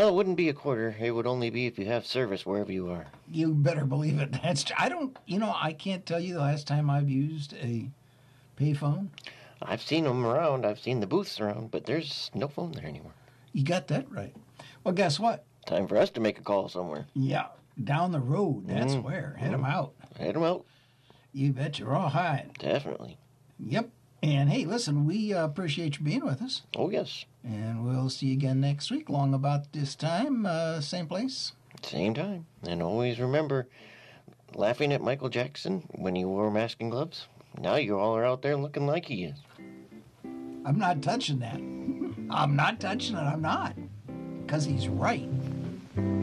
Well, it wouldn't be a quarter. It would only be if you have service wherever you are. You better believe it. I don't, I can't tell you the last time I've used a payphone. I've seen them around. I've seen the booths around, but there's no phone there anymore. You got that right. Well, guess what? Time for us to make a call somewhere. Yeah, down the road. That's where. Head them out. Head them out. You bet you're all high. Definitely. Yep. And hey, listen, we appreciate you being with us. Oh, yes. And we'll see you again next week, long about this time, same place. Same time. And always remember, laughing at Michael Jackson when he wore mask and gloves, now you all are out there looking like he is. I'm not touching that. I'm not touching it. I'm not. Because he's right.